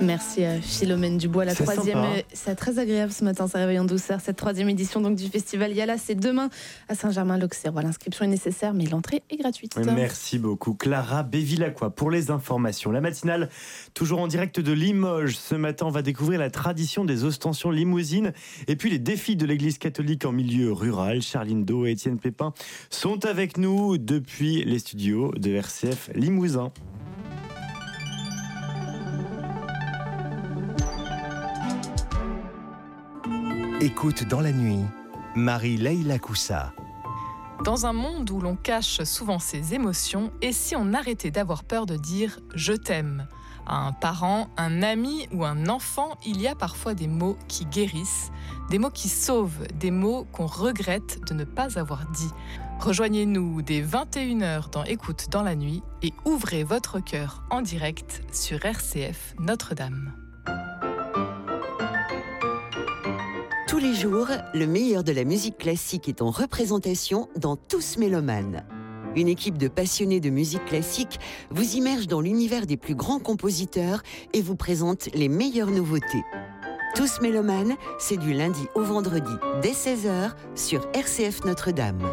Merci Philomène Dubois. La C'est troisième, sympa. c'est très agréable ce matin, ça réveille en douceur. Cette troisième édition donc, du festival Yala, c'est demain à Saint-Germain-l'Auxerrois. Voilà, l'inscription est nécessaire, mais l'entrée est gratuite. Merci beaucoup Clara Bévilacqua pour les informations. La matinale, toujours en direct de Limoges. Ce matin, on va découvrir la tradition des ostensions limousines et puis les défis de l'église catholique en milieu rural. Charline Do et Étienne Pépin sont avec nous depuis les studios de RCF Limousin. Écoute dans la nuit, Marie-Leila Coussa. Dans un monde où l'on cache souvent ses émotions, et si on arrêtait d'avoir peur de dire « je t'aime » à un parent, un ami ou un enfant, il y a parfois des mots qui guérissent, des mots qui sauvent, des mots qu'on regrette de ne pas avoir dit. Rejoignez-nous dès 21h dans Écoute dans la nuit et ouvrez votre cœur en direct sur RCF Notre-Dame. Tous les jours, le meilleur de la musique classique est en représentation dans Tous Mélomanes. Une équipe de passionnés de musique classique vous immerge dans l'univers des plus grands compositeurs et vous présente les meilleures nouveautés. Tous Mélomanes, c'est du lundi au vendredi dès 16h sur RCF Notre-Dame.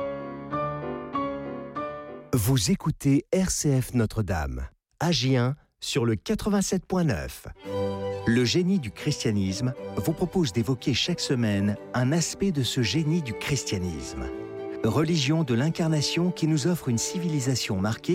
Vous écoutez RCF Notre-Dame, à Gien, sur le 87.9. Le génie du christianisme vous propose d'évoquer chaque semaine un aspect de ce génie du christianisme. Religion de l'incarnation qui nous offre une civilisation marquée